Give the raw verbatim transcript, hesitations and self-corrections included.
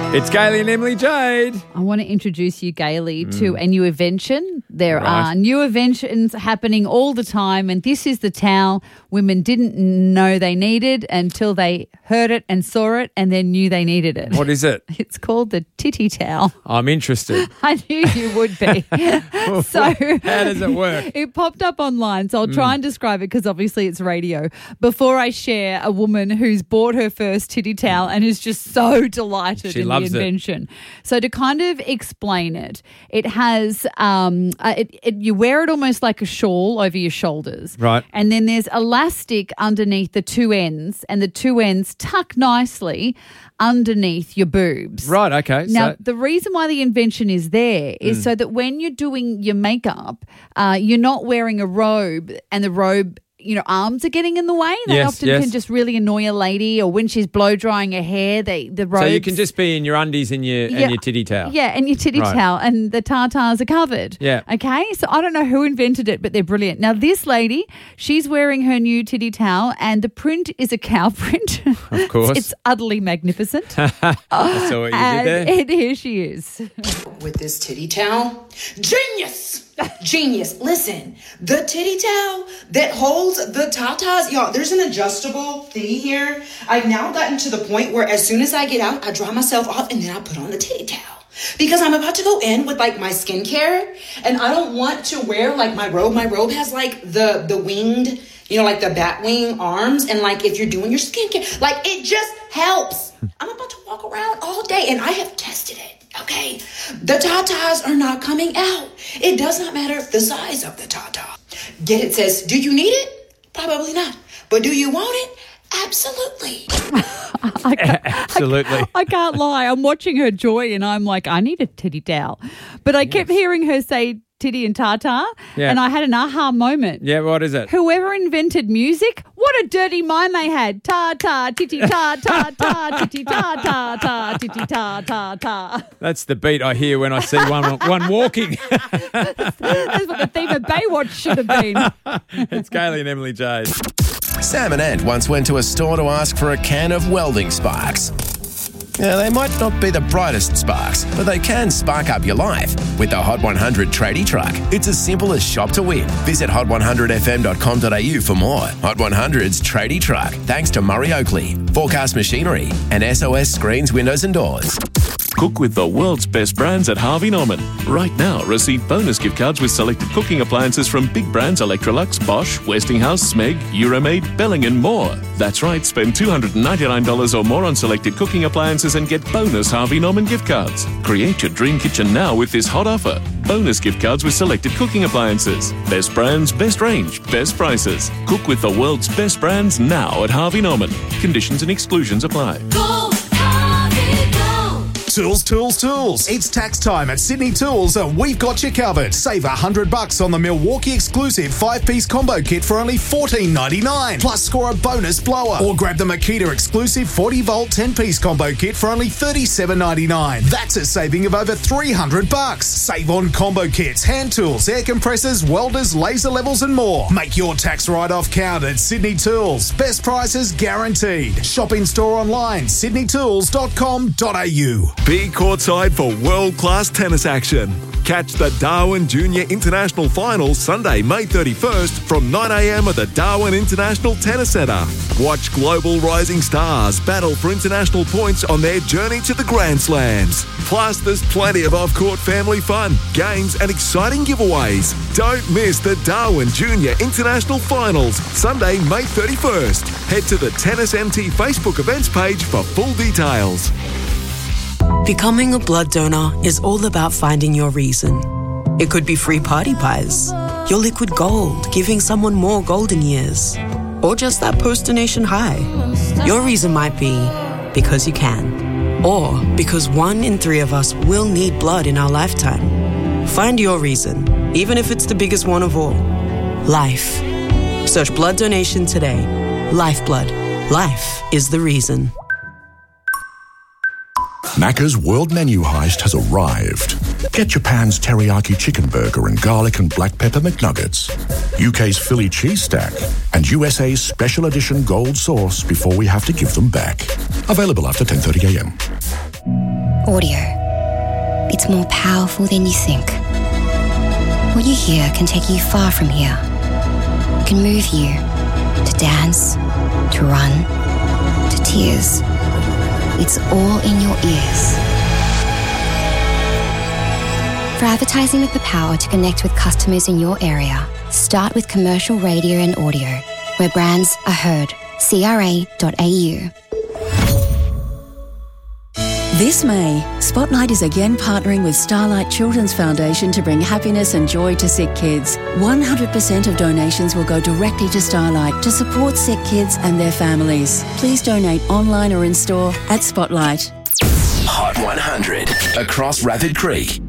It's Gailey and Emily Jade. I want to introduce you, Gailey, mm. to a new invention. There right. are new inventions happening all the time, and this is the towel women didn't know they needed until they heard it and saw it and then knew they needed it. What is it? It's called the titty towel. I'm interested. I knew you would be. So how does it work? It popped up online, so I'll try mm. and describe it because obviously it's radio. Before I share a woman who's bought her first titty towel and is just so delighted she in loves the invention. It. So to kind of explain it, it has um, uh, it, it, you wear it almost like a shawl over your shoulders, right? And then there's elastic underneath the two ends, and the two ends tuck nicely underneath your boobs. Right, okay. Now, so- the reason why the invention is there is mm. so that when you're doing your makeup, uh, you're not wearing a robe and the robe, you know, arms are getting in the way. They yes, often yes. can just really annoy a lady, or when she's blow drying her hair, they the robes. So you can just be in your undies and your yeah, and your titty towel. Yeah, and your titty right. towel, and the tartars are covered. Yeah. Okay, so I don't know who invented it, but they're brilliant. Now, this lady, she's wearing her new titty towel, and the print is a cow print. Of course. It's utterly magnificent. I saw what you and, did there. And here she is. With this titty towel, genius! Genius. Listen, the titty towel that holds the tatas, y'all, there's an adjustable thingy here. I've now gotten to the point where as soon as I get out, I dry myself off and then I put on the titty towel. Because I'm about to go in with like my skincare and I don't want to wear like my robe. My robe has like the, the winged, you know, like the bat wing arms. And like if you're doing your skincare, like it just helps. I'm about to walk around all day and I have tested it. Okay, the tatas are not coming out. It does not matter the size of the tata. Get it says, do you need it? Probably not. But do you want it? Absolutely. I can't, Absolutely. I, I can't lie. I'm watching her joy and I'm like, I need a titty towel. But I yes. kept hearing her say titty and tata yeah. and I had an aha moment. Yeah, what is it? Whoever invented music, what a dirty mind they had. Ta-ta, titty ta-ta-ta, titty ta-ta-ta, titty ta-ta-ta. That's the beat I hear when I see one one walking. that's, that's what the theme of Baywatch should have been. It's Gailey and Emily Jade. Sam and Ant once went to a store to ask for a can of welding sparks. Now, they might not be the brightest sparks, but they can spark up your life with the Hot one hundred Tradie Truck. It's as simple as shop to win. Visit hot one hundred f m dot com dot a u for more. Hot one hundred's Tradie Truck, thanks to Murray Oakley, Forecast Machinery, and S O S Screens, Windows and Doors. Cook with the world's best brands at Harvey Norman. Right now, receive bonus gift cards with selected cooking appliances from big brands Electrolux, Bosch, Westinghouse, Smeg, Euromaid, Belling and more. That's right, spend two hundred ninety-nine dollars or more on selected cooking appliances and get bonus Harvey Norman gift cards. Create your dream kitchen now with this hot offer. Bonus gift cards with selected cooking appliances. Best brands, best range, best prices. Cook with the world's best brands now at Harvey Norman. Conditions and exclusions apply. Go, Harvey, go. Tools, tools, tools. It's tax time at Sydney Tools and we've got you covered. Save one hundred bucks on the Milwaukee exclusive five-piece combo kit for only fourteen ninety-nine. Plus score a bonus blower. Or grab the Makita exclusive forty volt ten-piece combo kit for only thirty-seven ninety-nine. That's a saving of over three hundred bucks. Save on combo kits, hand tools, air compressors, welders, laser levels and more. Make your tax write-off count at Sydney Tools. Best prices guaranteed. Shop in store online, sydney tools dot com dot a u. Be courtside for world-class tennis action. Catch the Darwin Junior International Finals Sunday, May thirty-first from nine a m at the Darwin International Tennis Centre. Watch global rising stars battle for international points on their journey to the Grand Slams. Plus, there's plenty of off-court family fun, games and exciting giveaways. Don't miss the Darwin Junior International Finals Sunday, May thirty-first. Head to the Tennis M T Facebook events page for full details. Becoming a blood donor is all about finding your reason. It could be free party pies, your liquid gold, giving someone more golden years, or just that post-donation high. Your reason might be because you can, or because one in three of us will need blood in our lifetime. Find your reason, even if it's the biggest one of all. Life. Search blood donation today. Lifeblood. Life is the reason. Macca's World Menu Heist has arrived. Get Japan's teriyaki chicken burger and garlic and black pepper McNuggets, U K's Philly cheese stack, and U S A's special edition gold sauce before we have to give them back. Available after ten thirty a m. Audio. It's more powerful than you think. What you hear can take you far from here. It can move you to dance, to run, to tears. It's all in your ears. For advertising with the power to connect with customers in your area, start with commercial radio and audio, where brands are heard. C R A dot A U. This May, Spotlight is again partnering with Starlight Children's Foundation to bring happiness and joy to sick kids. one hundred percent of donations will go directly to Starlight to support sick kids and their families. Please donate online or in store at Spotlight. Hot one hundred across Rapid Creek.